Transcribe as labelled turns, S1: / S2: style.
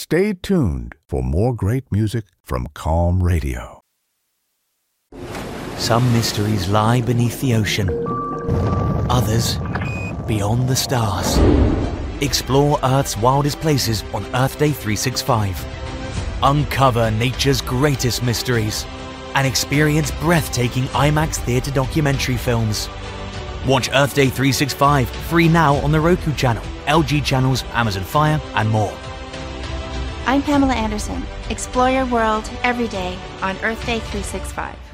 S1: Stay tuned for more great music from Calm Radio.
S2: Some mysteries lie beneath the ocean. Others, beyond the stars. Explore Earth's wildest places on Earth Day 365. Uncover nature's greatest mysteries and experience breathtaking IMAX theater documentary films. Watch Earth Day 365 free now on the Roku channel, LG channels, Amazon Fire, and more.
S3: I'm Pamela Anderson. Explore your world every day on Earth Day 365.